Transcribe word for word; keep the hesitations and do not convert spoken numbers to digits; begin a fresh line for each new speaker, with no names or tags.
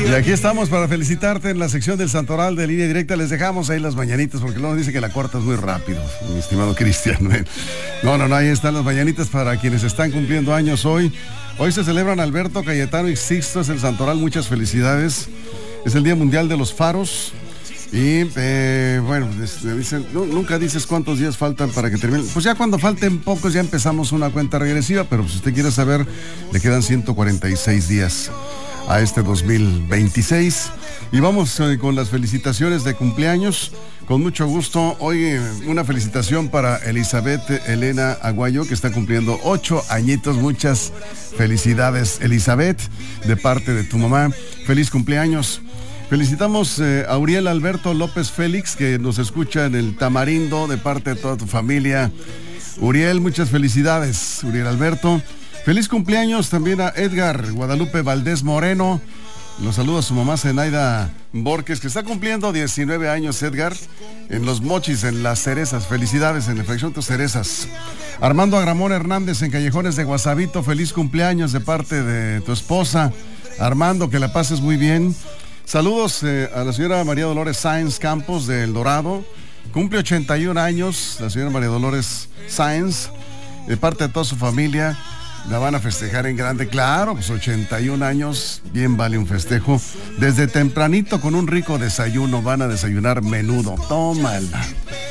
Y aquí estamos para felicitarte en la sección del Santoral de Línea Directa. Les dejamos ahí las mañanitas porque luego dice que la cortas muy rápido, mi estimado Cristian. No, no, no, ahí están las mañanitas para quienes están cumpliendo años hoy. Hoy se celebran Alberto, Cayetano y Sixto, es el Santoral, muchas felicidades. Es el Día Mundial de los Faros. Y eh, bueno, dicen, no, nunca dices cuántos días faltan para que termine. Pues ya cuando falten pocos ya empezamos una cuenta regresiva, pero si usted quiere saber, le quedan ciento cuarenta y seis días a este dos mil veintiséis. Y vamos eh, con las felicitaciones de cumpleaños. Con mucho gusto, hoy eh, una felicitación para Elizabeth Elena Aguayo, que está cumpliendo ocho añitos. Muchas felicidades, Elizabeth, de parte de tu mamá. Feliz cumpleaños. Felicitamos eh, a Uriel Alberto López Félix, que nos escucha en el Tamarindo, de parte de toda tu familia. Uriel, muchas felicidades, Uriel Alberto. Feliz cumpleaños también a Edgar Guadalupe Valdés Moreno. Los saluda su mamá Zenaida Borges, que está cumpliendo diecinueve años, Edgar, en Los Mochis, en Las Cerezas. Felicidades en la fracción Tus Cerezas. Armando Agramón Hernández en Callejones de Guasabito. Feliz cumpleaños de parte de tu esposa. Armando, que la pases muy bien. Saludos eh, a la señora María Dolores Sáenz Campos de El Dorado. Cumple ochenta y un años la señora María Dolores Sáenz, de parte de toda su familia. La van a festejar en grande, claro, pues ochenta y un años, bien vale un festejo. Desde tempranito con un rico desayuno, van a desayunar menudo. Tómala.